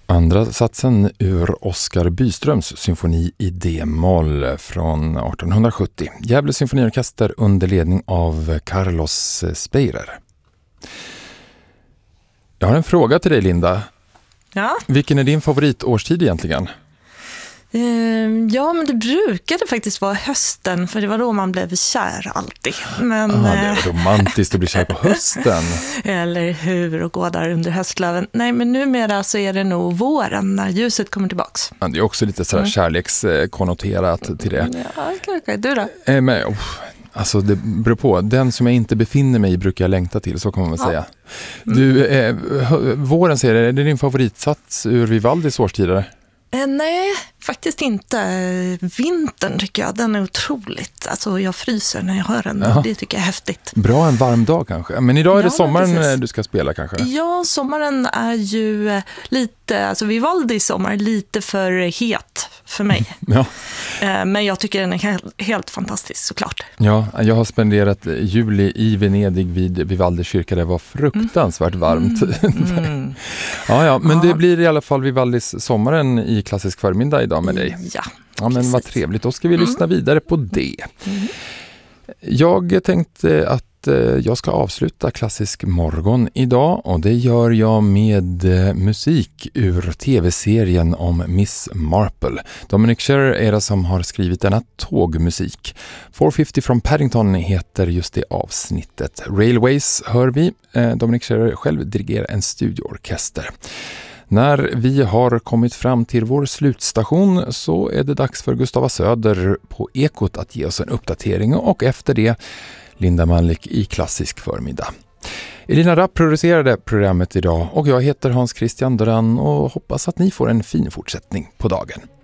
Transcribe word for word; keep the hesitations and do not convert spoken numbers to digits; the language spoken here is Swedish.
Andra satsen ur Oskar Byströms symfoni i D-moll från arton sjuttio. Gävle symfoniorkester under ledning av Carlos Speirer. Jag har en fråga till dig, Linda. Ja. Vilken är din favoritårstid egentligen? Uh, ja, men det brukade faktiskt vara hösten, för det var då man blev kär alltid. Men, ah, det är romantiskt att bli kär på hösten. Eller hur, och gå där under höstlöven. Nej, men numera så är det nog våren när ljuset kommer tillbaks. Ja, det är också lite sådär mm. kärlekskonnoterat till det. Ja, kanske. Du då? Eh, men, oh, alltså det beror på. Den som jag inte befinner mig i brukar jag längta till, så kommer man ja. säga. Mm. Du, eh, våren säger det, är det din favoritsats ur Vivaldis årstider? Eh, nej, faktiskt inte. Vintern tycker jag, den är otroligt. Alltså jag fryser när jag hör den. Ja. Det tycker jag är häftigt. Bra, en varm dag kanske. Men idag är det ja, sommaren du ska spela kanske? Ja, sommaren är ju lite, alltså Vivaldi sommar är lite för het för mig. Ja. Eh, men jag tycker den är helt, helt fantastisk såklart. Ja, jag har spenderat juli i Venedig vid Vivaldi kyrka. Det var fruktansvärt mm. varmt. Mm. ja, ja, men ja. det blir i alla fall Vivaldis sommaren i klassisk förmiddag idag med dig. Ja, ja men precis. Vad trevligt. Då ska vi lyssna mm. vidare på det. Mm. Jag tänkte att jag ska avsluta Klassisk morgon idag, och det gör jag med musik ur tv-serien om Miss Marple. Dominic Scherer är det som har skrivit denna tågmusik. fyrahundrafemtio från Paddington heter just det avsnittet. Railways hör vi. Dominic Scherer själv dirigerar en studioorkester. När vi har kommit fram till vår slutstation så är det dags för Gustava Söder på Ekot att ge oss en uppdatering, och efter det Linda Mannlik i Klassisk förmiddag. Elina Rapp producerade programmet idag, och jag heter Hans Christian Doran och hoppas att ni får en fin fortsättning på dagen.